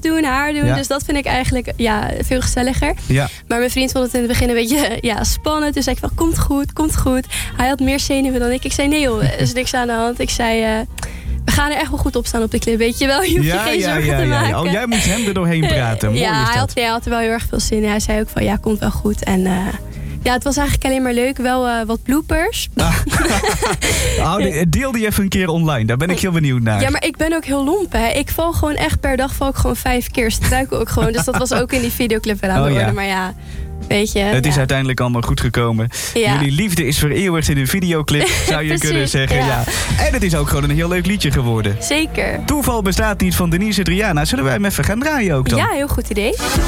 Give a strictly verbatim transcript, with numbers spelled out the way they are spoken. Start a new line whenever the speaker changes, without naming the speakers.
doen, haar doen.
Ja.
Dus dat vind ik eigenlijk ja, veel gezelliger.
Ja.
Maar mijn vriend vond het in het begin een beetje ja, spannend. Dus zei ik van, komt goed, komt goed. Hij had meer zenuwen dan ik. Ik zei, nee joh, er is niks aan de hand. Ik zei, uh, we gaan er echt wel goed op staan op de clip. Weet je wel, je hoeft
Ja,
je geen
ja,
zorgen
ja,
te
ja,
maken.
ja. Oh, jij moet hem er doorheen praten. Mooi
ja,
is
hij
dat.
had, ja, hij had er wel heel erg veel zin in. Hij zei ook van, ja, komt wel goed. En uh, ja, het was eigenlijk alleen maar leuk. Wel uh, wat bloopers.
Ah. Oh, deel die even een keer online. Daar ben ik heel benieuwd naar.
Ja, maar ik ben ook heel lomp, hè. Ik val gewoon echt per dag val ik gewoon vijf keer. Struikel ook gewoon. Dus dat was ook in die videoclip wel aan de
Oh,
orde.
ja.
Maar ja, weet je.
Het is
ja.
uiteindelijk allemaal goed gekomen.
Ja.
Jullie liefde is vereeuwigd in een videoclip, zou je
Precies,
kunnen zeggen. Ja.
ja.
En het is ook gewoon een heel leuk liedje geworden.
Zeker.
Toeval bestaat niet van Denise Adriana. Zullen wij hem even gaan draaien ook dan?
Ja, heel goed idee.